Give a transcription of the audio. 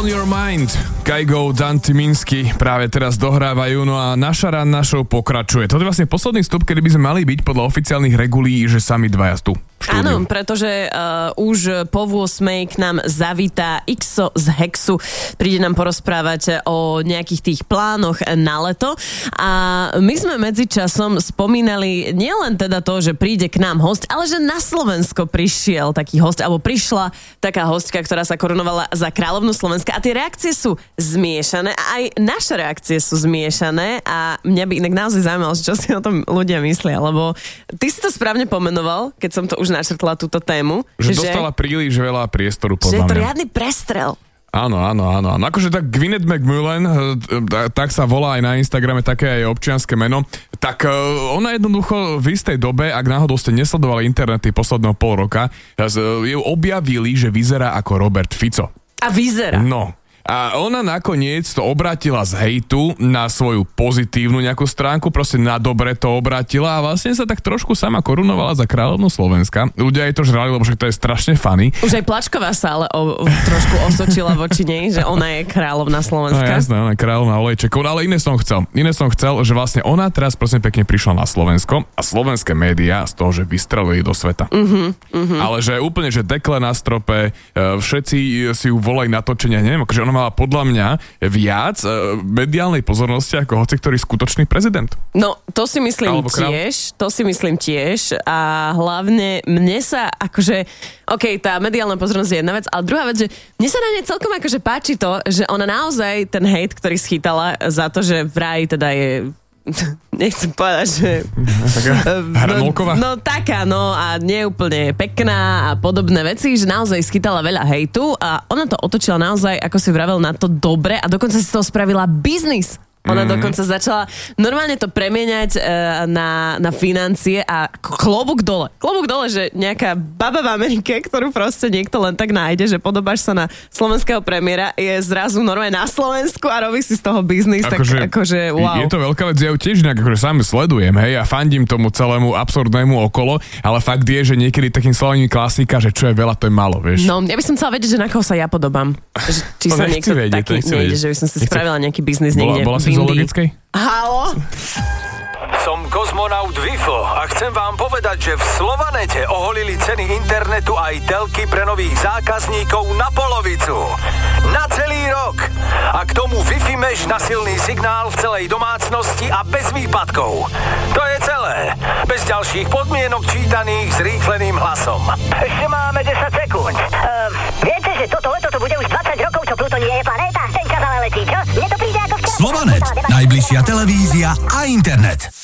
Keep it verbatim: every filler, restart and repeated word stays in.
On Your Mind, Kygo, Dan Tyminsky práve teraz dohrávajú, no a naša ranná show pokračuje. To je vlastne posledný vstup, kedy by sme mali byť podľa oficiálnych regulí, že sami dvaja tu. Áno, pretože uh, už po ôsmej k nám zavítá Xo z Hexu. Príde nám porozprávať o nejakých tých plánoch na leto. A my sme medzičasom spomínali nielen teda to, že príde k nám host, ale že na Slovensko prišiel taký host, alebo prišla taká hostka, ktorá sa korunovala za kráľovnu Slovenska. A tie reakcie sú zmiešané a aj naše reakcie sú zmiešané a mňa by inak naozaj zaujímalo, čo si o tom ľudia myslia, lebo ty si to správne pomenoval, keď som to už načrtla túto tému. Že, že dostala príliš veľa priestoru, podľa mňa. Že je to riadny prestrel. Áno, áno, áno. Akože tak Gwyneth McMullen, tak sa volá aj na Instagrame, také aj občianske meno, tak ona jednoducho v istej dobe, ak náhodou ste nesledovali internety posledného pol roka, ju objavili, že vyzerá ako Robert Fico. A vyzerá. No. A ona nakoniec to obrátila z hejtu na svoju pozitívnu nejakú stránku, proste na dobre to obrátila a vlastne sa tak trošku sama korunovala za kráľovnu Slovenska. Ľudia jej to žrali, lebo však to je strašne funny. Už aj Plačková sa ale o, o, trošku osočila voči nej, že ona je kráľovná Slovenska. No jasné, ona je kráľovná olejčekov, ale iné som chcel. Iné som chcel, že vlastne ona teraz prosím pekne prišla na Slovensko a slovenské médiá z toho, že vystrelili do sveta. Uh-huh, uh-huh. Ale že úplne, že dekle na strope, všetci si ju volajú na točenia, neviem, akože ona mala podľa mňa viac uh, mediálnej pozornosti ako hoci ktorý skutočný prezident. No, to si myslím tiež, to si myslím tiež a hlavne mne sa akože, okej, okay, tá mediálna pozornosť je jedna vec, ale druhá vec, že mne sa na nej celkom akože páči to, že ona naozaj ten hejt, ktorý schytala za to, že vraj teda je nechcem povedať, že no, no taká, no a neúplne pekná a podobné veci, že naozaj schytala veľa hejtu a ona to otočila naozaj, ako si vravel, na to dobre a dokonca si z toho spravila biznis. Ona mm-hmm. dokonca začala normálne to premieňať uh, na, na financie a klobúk dole. Klobúk dole, že nejaká baba v Amerike, ktorú proste niekto len tak nájde, že podobáš sa na slovenského premiéra, je zrazu normálne na Slovensku a robí si z toho biznis. Ako tak akože wow. Je to veľká vec, ja ju tiež nejak akože sám sledujem, hej, a fandím tomu celému absurdnému okolo, ale fakt je, že niekedy takým slovením klasika, že čo je veľa, to je málo, vieš. No, ja by som chcela vedieť, že na koho sa ja podobám. Že, či to sa niekto vedieť, taký nejde, že by som si nechce. spravila nejaký biznis niekde. Bola, bola zoologickej? Haló? Som kozmonaut Vifo a chcem vám povedať, že v Slovanete oholili ceny internetu aj telky pre nových zákazníkov na polovicu. Na celý rok. A k tomu Wi-Fi mesh na silný signál v celej domácnosti a bez výpadkov. To je celé. Bez ďalších podmienok čítaných s rýchleným hlasom. Ešte máme desať sekúnd. Uh, viete, že toto leto to bude už dvadsať rokov, čo Pluto nie je planéta? Ten čas ale letí, čo? Mne to príde ako včera. Slovanet, najbližšia televízia a internet.